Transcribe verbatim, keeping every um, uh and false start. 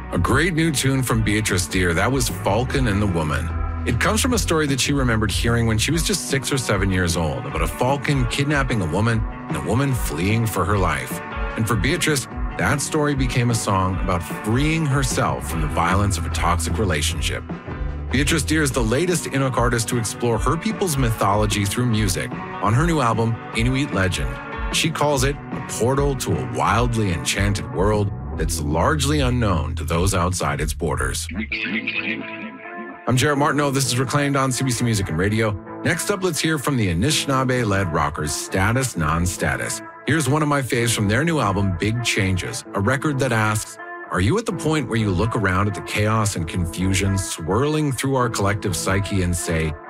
A great new tune from Beatrice Deer. That was Falcon and the Woman. It comes from a story that she remembered hearing when she was just six or seven years old about a falcon kidnapping a woman and a woman fleeing for her life. And for Beatrice, that story became a song about freeing herself from the violence of a toxic relationship. Beatrice Deer is the latest Inuk artist to explore her people's mythology through music on her new album, Inuit Legend. She calls it a portal to a wildly enchanted world that's largely unknown to those outside its borders. I'm Jarrett Martineau. This is Reclaimed on C B C Music and Radio. Next up, let's hear from the Anishinaabe-led rockers Status Non-Status. Here's one of my faves from their new album, Big Changes, a record that asks, are you at the point where you look around at the chaos and confusion swirling through our collective psyche and say,